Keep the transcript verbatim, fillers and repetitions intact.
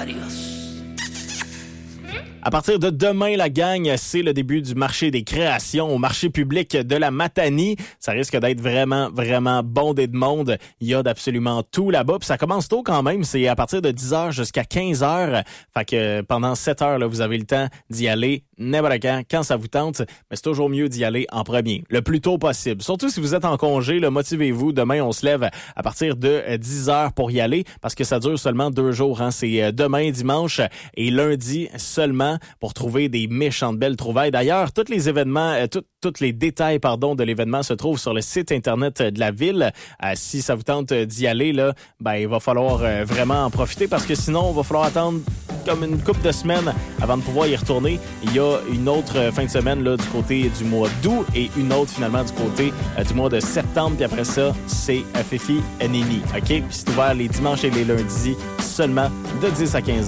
Adios. À partir de demain, la gang, c'est le début du marché des créations au marché public de la Matanie. Ça risque d'être vraiment, vraiment bondé de monde. Il y a d'absolument tout là-bas. Puis ça commence tôt quand même. C'est à partir de dix heures jusqu'à quinze heures. Fait que pendant sept heures, là, vous avez le temps d'y aller n'importe quand, quand ça vous tente. Mais c'est toujours mieux d'y aller en premier, le plus tôt possible. Surtout si vous êtes en congé, là, motivez-vous. Demain, on se lève à partir de dix heures pour y aller parce que ça dure seulement deux jours. Hein. C'est demain, dimanche et lundi seulement pour trouver des méchantes belles trouvailles. D'ailleurs, tous les événements, euh, tous tous les détails pardon de l'événement se trouvent sur le site internet de la ville. Euh, si ça vous tente d'y aller, là, ben il va falloir euh, vraiment en profiter parce que sinon, il va falloir attendre comme une couple de semaines avant de pouvoir y retourner. Il y a une autre euh, fin de semaine là du côté du mois d'août et une autre finalement du côté euh, du mois de septembre. Puis après ça, c'est euh, Fifi et Nini. OK? Puis c'est ouvert les dimanches et les lundis seulement de dix à quinze heures.